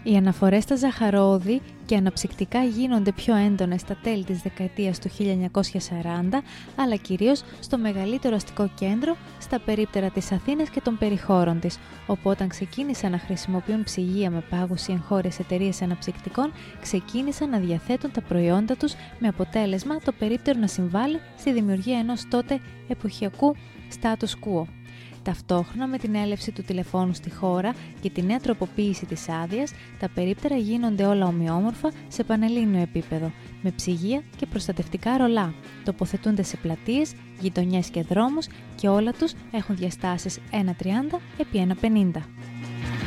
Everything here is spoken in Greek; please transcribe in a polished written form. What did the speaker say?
Οι αναφορές στα ζαχαρόδι και αναψυκτικά γίνονται πιο έντονες στα τέλη της δεκαετίας του 1940, αλλά κυρίως στο μεγαλύτερο αστικό κέντρο, στα περίπτερα της Αθήνας και των περιχώρων της, όπου όταν ξεκίνησαν να χρησιμοποιούν ψυγεία με πάγους οι εγχώριες εταιρείες αναψυκτικών, ξεκίνησαν να διαθέτουν τα προϊόντα τους με αποτέλεσμα το περίπτερο να συμβάλλει στη δημιουργία ενός τότε εποχιακού status quo. Ταυτόχρονα με την έλευση του τηλεφώνου στη χώρα και τη νέα τροποποίηση της άδειας, τα περίπτερα γίνονται όλα ομοιόμορφα σε πανελλήνιο επίπεδο, με ψυγεία και προστατευτικά ρολά. Τοποθετούνται σε πλατείες, γειτονιές και δρόμους και όλα τους έχουν διαστάσεις 1,30 επί 1,50.